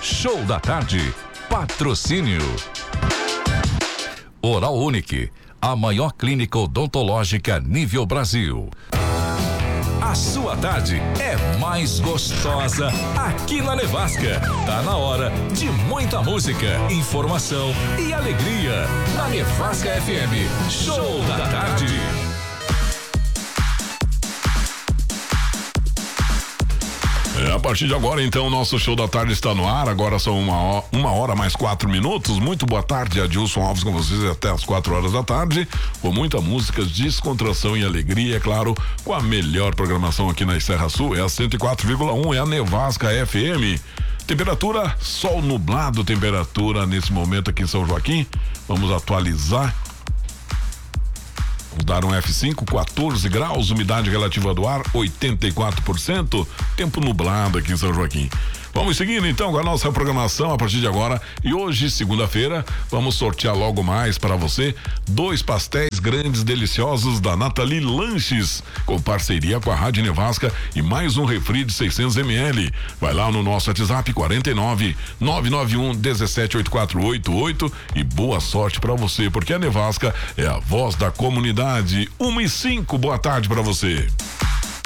Show da tarde. Patrocínio Oral Unique, a maior clínica odontológica nível Brasil. A sua tarde é mais gostosa aqui na Nevasca. Tá na hora de muita música, informação e alegria. Na Nevasca FM, Show da Tarde. A partir de agora, então, nosso Show da Tarde está no ar. Agora são uma hora mais 4 minutos. Muito boa tarde, Adilson Alves com vocês até as 4 horas da tarde, com muita música, descontração e alegria, é claro, com a melhor programação aqui na Serra Sul. É a 104,1, é a Nevasca FM. Temperatura, sol nublado, temperatura nesse momento aqui em São Joaquim. Vamos atualizar. Vamos dar um F5, 14 graus, umidade relativa do ar, 84%, tempo nublado aqui em São Joaquim. Vamos seguindo então com a nossa programação a partir de agora. E hoje, segunda-feira, vamos sortear logo mais para você 2 pastéis grandes deliciosos da Nathalie Lanches, com parceria com a Rádio Nevasca, e mais um refri de 600 ml. Vai lá no nosso WhatsApp 49 991 178488 e boa sorte para você, porque a Nevasca é a voz da comunidade. 1:05, boa tarde para você.